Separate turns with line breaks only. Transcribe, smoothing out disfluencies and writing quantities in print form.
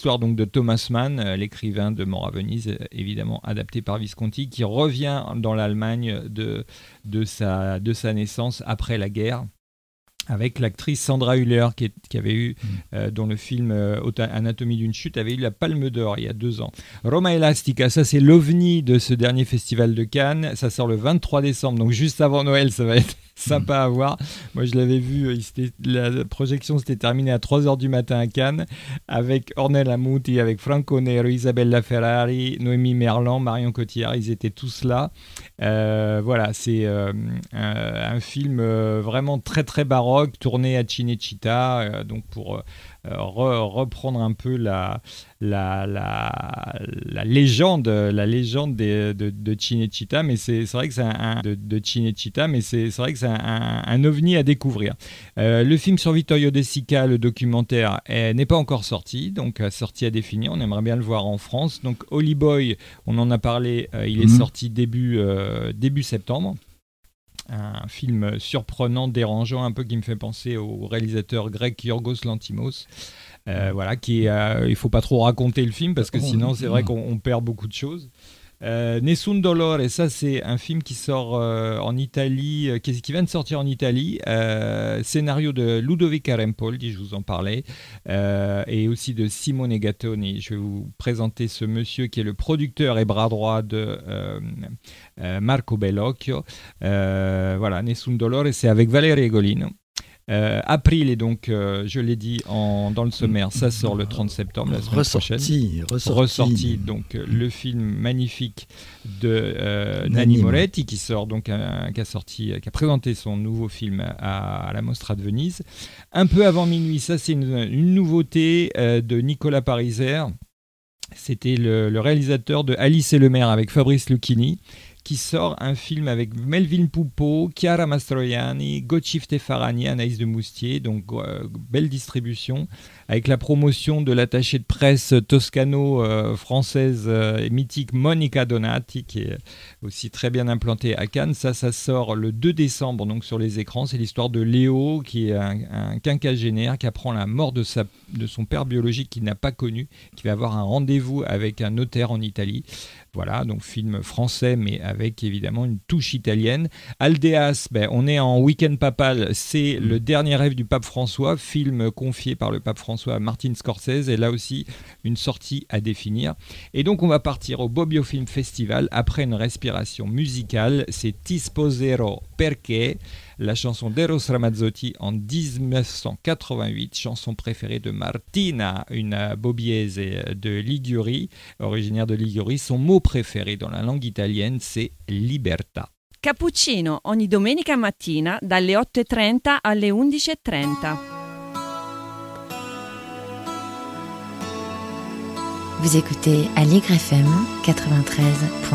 Histoire donc de Thomas Mann, l'écrivain de Mort à Venise, évidemment adapté par Visconti, qui revient dans l'Allemagne de sa naissance après la guerre, avec l'actrice Sandra Hüller qui avait eu, dont le film Anatomie d'une chute avait eu la Palme d'Or il y a 2 ans. Roma Elastica, ça c'est l'ovni de ce dernier festival de Cannes, ça sort le 23 décembre, donc juste avant Noël, ça va être sympa à voir. Moi je l'avais vu, la projection s'était terminée à 3h du matin à Cannes, avec Ornella Muti, avec Franco Nero, Isabella Ferrari, Noémie Merlan, Marion Cotillard, ils étaient tous là. Voilà, c'est un film vraiment très très baroque, tourné à Cinecittà, donc pour reprendre un peu la légende de Cinecittà, mais c'est vrai que c'est un ovni à découvrir. Le film sur Vittorio De Sica, le documentaire, n'est pas encore sorti, donc sorti à définir. On aimerait bien le voir en France. Donc Holly Boy, on en a parlé, il est sorti début septembre. Un film surprenant, dérangeant, un peu qui me fait penser au réalisateur grec Yorgos Lanthimos. Voilà, il faut pas trop raconter le film parce que sinon c'est vrai qu'on perd beaucoup de choses. Nessun Dolore, et ça c'est un film qui sort en Italie, qui vient de sortir en Italie, scénario de Ludovica Rempoldi, je vous en parlais, et aussi de Simone Gattoni. Je vais vous présenter ce monsieur qui est le producteur et bras droit de Marco Bellocchio. Voilà, Nessun Dolore, c'est avec Valeria Golino. April, et donc je l'ai dit dans le sommaire, ça sort le 30 septembre, la semaine prochaine. Ressorti, donc le film magnifique de Nanni Moretti qui sort donc qui a présenté son nouveau film à la Mostra de Venise. Un peu avant minuit, ça c'est une nouveauté de Nicolas Pariser. C'était le réalisateur de Alice et le maire avec Fabrice Lucchini, qui sort un film avec Melvin Poupeau, Chiara Mastroianni, Gotchifte Farani, Anaïs de Moustier, donc belle distribution, avec la promotion de l'attachée de presse toscano-française mythique Monica Donati, qui est aussi très bien implantée à Cannes. Ça sort le 2 décembre donc sur les écrans. C'est l'histoire de Léo, qui est un quinquagénaire qui apprend la mort de son père biologique qu'il n'a pas connu, qui va avoir un rendez-vous avec un notaire en Italie. Voilà, donc film français, mais avec évidemment une touche italienne. Aldeas, on est en week-end papal, c'est le dernier rêve du pape François, film confié par le pape François à Martin Scorsese, et là aussi une sortie à définir. Et donc on va partir au Bobbio Film Festival après une respiration musicale, c'est Ti sposerò perché, la chanson d'Eros Ramazzotti en 1988, chanson préférée de Martina, une bobbiese de Ligurie, originaire de Ligurie. Son mot préféré dans la langue italienne, c'est libertà.
Cappuccino ogni domenica mattina dalle 8:30 alle 11:30.
Vous écoutez Aligre FM 93.